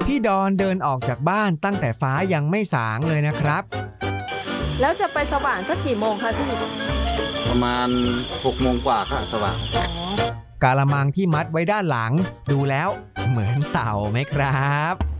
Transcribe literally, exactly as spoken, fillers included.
พี่ดอนเดินออกจากบ้านตั้งแต่ฟ้ายังไม่สางเลยนะครับแล้วจะไปสว่างสักกี่โมงคะพี่ประมาณหกโมงกว่าค่ะสว่างกาละมังที่มัดไว้ด้านหลังดูแล้วเหมือนเต่าไหมครับ